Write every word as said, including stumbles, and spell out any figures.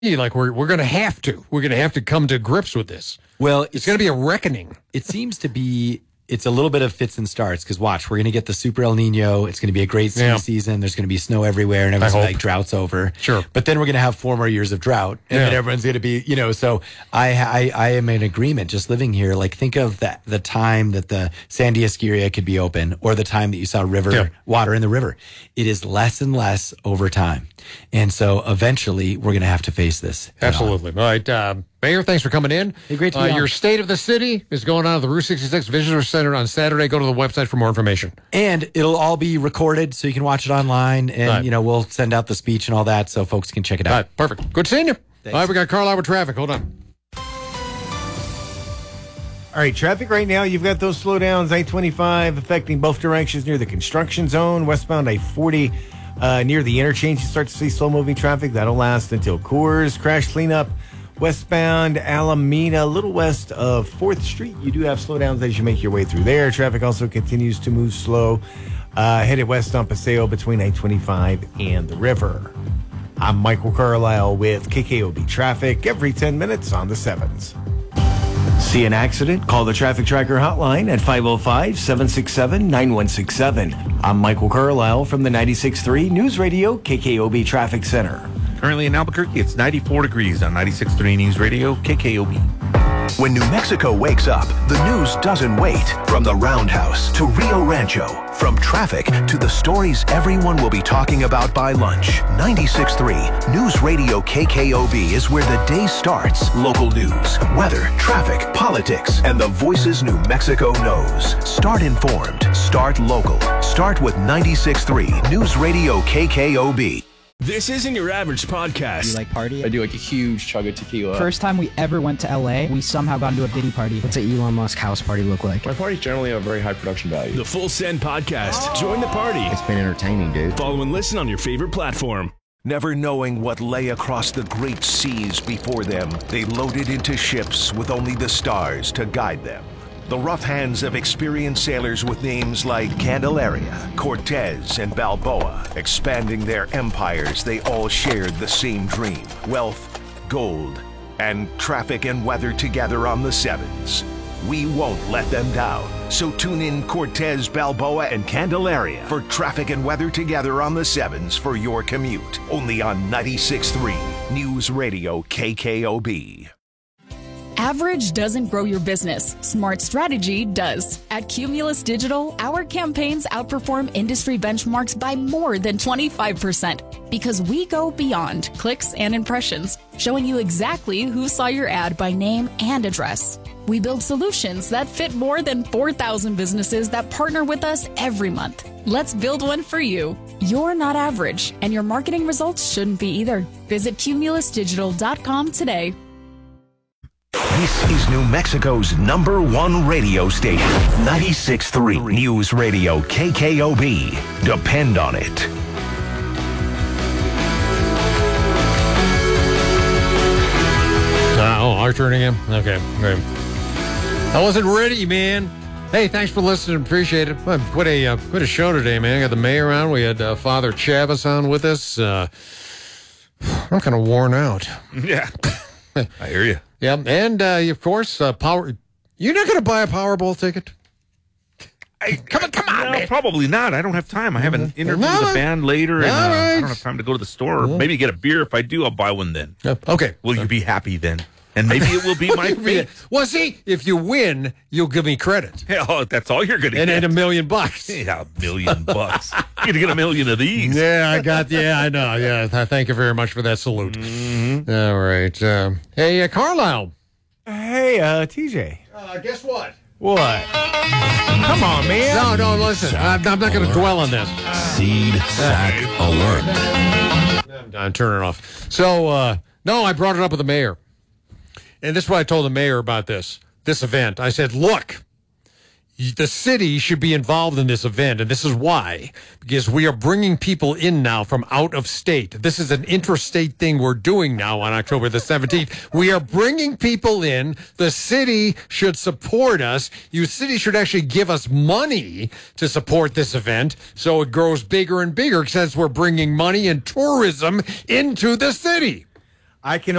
like we're we're going to have to. We're going to have to come to grips with this. Well, it's, it's going to be a reckoning. It seems to be. It's a little bit of fits and starts because watch, we're going to get the super El Nino. It's going to be a great ski yeah. season. There's going to be snow everywhere, and everyone's like drought's over. Sure, but then we're going to have four more years of drought, and yeah. then everyone's going to be, you know. So I, I, I am in agreement. Just living here, like think of that the time that the Sandia ski area could be open, or the time that you saw river yeah. water in the river. It is less and less over time, and so eventually we're going to have to face this. Absolutely. All right. Uh, Mayor, thanks for coming in. Hey, great to be uh, on. Your State of the City is going on at the Route sixty-six Visitor Center on Saturday. Go to the website for more information. And it'll all be recorded, so you can watch it online. And, right. you know, we'll send out the speech and all that so folks can check it out. All right, perfect. Good seeing you. Thanks. All right, we got Carlisle with traffic. Hold on. All right, traffic right now, you've got those slowdowns, I twenty-five affecting both directions near the construction zone, westbound I forty uh, near the interchange. You start to see slow-moving traffic. That'll last until Coors. Crash cleanup. Westbound Alameda, a little west of fourth Street. You do have slowdowns as you make your way through there. Traffic also continues to move slow. Uh, headed west on Paseo between I twenty-five and the river. I'm Michael Carlisle with K K O B Traffic every ten minutes on the sevens. See an accident? Call the Traffic Tracker hotline at five oh five, seven six seven, nine one six seven. I'm Michael Carlisle from the ninety-six point three News Radio K K O B Traffic Center. Currently in Albuquerque, it's ninety-four degrees on ninety-six point three News Radio, K K O B. When New Mexico wakes up, the news doesn't wait. From the Roundhouse to Rio Rancho, from traffic to the stories everyone will be talking about by lunch. ninety-six point three News Radio K K O B is where the day starts. Local news, weather, traffic, politics, and the voices New Mexico knows. Start informed. Start local. Start with ninety-six point three News Radio K K O B. This isn't your average podcast. You like party? I do like a huge chug of tequila. First time we ever went to L A, we somehow got into a Diddy party. What's an Elon Musk house party look like? My parties generally have a very high production value. The Full Send Podcast. Oh. Join the party. It's been entertaining, dude. Follow and listen on your favorite platform. Never knowing what lay across the great seas before them, they loaded into ships with only the stars to guide them. The rough hands of experienced sailors with names like Candelaria, Cortez, and Balboa. Expanding their empires, they all shared the same dream. Wealth, gold, and traffic and weather together on the sevens. We won't let them down. So tune in Cortez, Balboa, and Candelaria for traffic and weather together on the sevens for your commute. Only on ninety-six point three News Radio K K O B. Average doesn't grow your business. Smart strategy does. At Cumulus Digital, our campaigns outperform industry benchmarks by more than twenty-five percent because we go beyond clicks and impressions, showing you exactly who saw your ad by name and address. We build solutions that fit more than four thousand businesses that partner with us every month. Let's build one for you. You're not average, and your marketing results shouldn't be either. Visit cumulus digital dot com today. This is New Mexico's number one radio station, ninety-six point three News Radio K K O B. Depend on it. Uh, oh, our turn again? Okay, great. I wasn't ready, man. Hey, thanks for listening. Appreciate it. Well, What a uh, what a show today, man. I got the mayor on. We had uh, Father Chavez on with us. Uh, I'm kind of worn out. Yeah, I hear you. Yeah, and uh, of course, uh, power. You're not going to buy a Powerball ticket? I, come on, come on, no, man. Probably not. I don't have time. I have an interview no, with the band later, and uh, right. I don't have time to go to the store. Yeah. Maybe get a beer. If I do, I'll buy one then. Uh, okay. Will you be happy then? And maybe it will be my fate. Well, see, if you win, you'll give me credit. Yeah, oh, that's all you're going to get. And then a million bucks. Yeah, a million bucks. You're going to get a million of these. Yeah, I got, yeah, I know. Yeah, th- thank you very much for that salute. Mm-hmm. All right. Uh, hey, uh, Carlisle. Hey, uh, T J. Uh, guess what? What? Come on, man. No, no, listen. I'm, I'm not going to dwell on this. Seed sack alert. I'm done. Turn it off. So, uh, no, I brought it up with the mayor. And this is what I told the mayor about this, this event. I said, look, the city should be involved in this event, and this is why. Because we are bringing people in now from out of state. This is an interstate thing we're doing now on October the seventeenth. We are bringing people in. The city should support us. You city should actually give us money to support this event so it grows bigger and bigger since we're bringing money and tourism into the city. I can